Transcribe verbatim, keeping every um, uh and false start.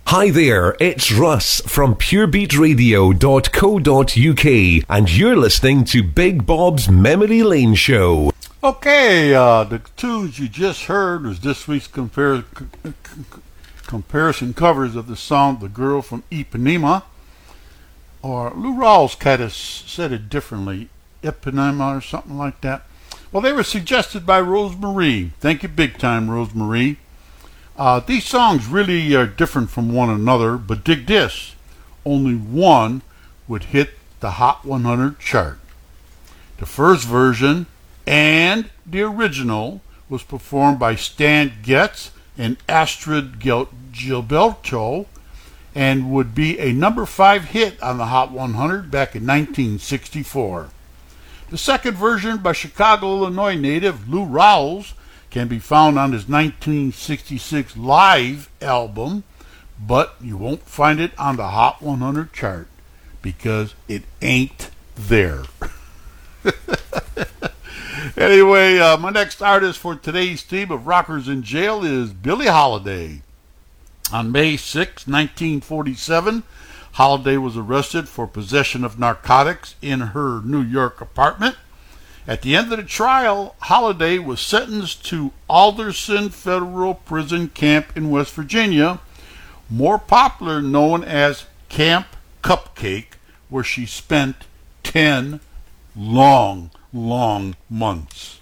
Hi there, it's Russ from pure beat radio dot co dot uk, and you're listening to Big Bob's Memory Lane Show. Okay, uh, the tunes you just heard was this week's compar- c- c- comparison covers of the song The Girl from Ipanema, or Lou Rawls kind of said it differently, Ipanema or something like that. Well, they were suggested by Rosemarie. Thank you big time, Rosemarie. Uh, these songs really are different from one another, but dig this, only one would hit the Hot one hundred chart. The first version and the original was performed by Stan Getz and Astrid Gil- Gilberto and would be a number five hit on the Hot one hundred back in nineteen sixty-four. The second version by Chicago, Illinois native Lou Rawls can be found on his nineteen sixty-six Live album, but you won't find it on the Hot one hundred chart because it ain't there. Anyway, uh, my next artist for today's theme of Rockers in Jail is Billie Holiday. On May sixth, nineteen forty-seven, Holiday was arrested for possession of narcotics in her New York apartment. At the end of the trial, Holiday was sentenced to Alderson Federal Prison Camp in West Virginia, more popular known as Camp Cupcake, where she spent ten long, long months.